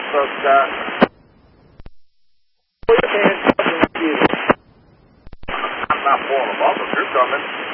But, I'm not pulling them up if you're coming.